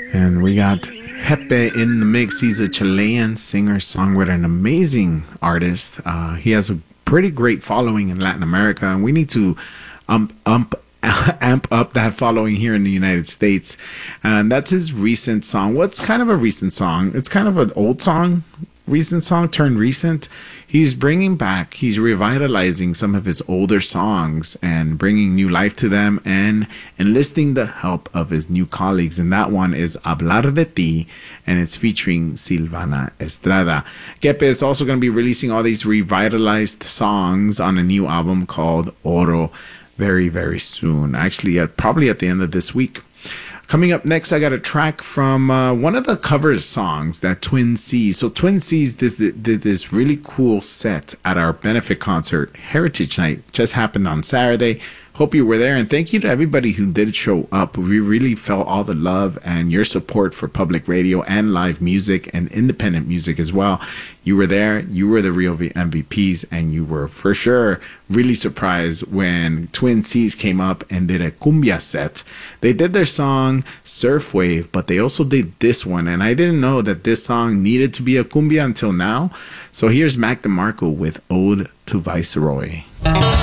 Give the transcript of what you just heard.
And we got Jepe in the mix. He's a Chilean singer songwriter, an amazing artist. He has a pretty great following in Latin America, and we need to um, ump, amp up that following here in the United States. And that's his recent song. What's kind of a recent song? It's kind of an old song, recent song turned recent. He's bringing back, he's revitalizing some of his older songs and bringing new life to them and enlisting the help of his new colleagues. And that one is Hablar de Ti, and it's featuring Silvana Estrada. Kepe is also going to be releasing all these revitalized songs on a new album called Oro very, very soon. Actually, probably at the end of this week. Coming up next, I got a track from one of the cover songs that Twin Seas. So Twin Seas did this really cool set at our benefit concert, Heritage Night. Just happened on Saturday. Hope you were there, and thank you to everybody who did show up. We really felt all the love and your support for public radio and live music and independent music as well. You were there, you were the real MVPs, and you were for sure really surprised when Twin Seas came up and did a cumbia set. They did their song Surf Wave, but they also did this one, and I didn't know that this song needed to be a cumbia until now. So here's Mac DeMarco with Ode to Viceroy.